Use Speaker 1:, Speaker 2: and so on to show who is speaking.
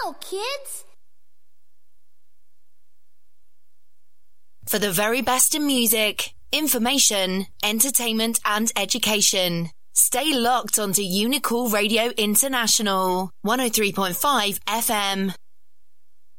Speaker 1: go, kids!
Speaker 2: For the very best in music, information, entertainment and education, stay locked onto Unicool Radio International, 103.5 FM.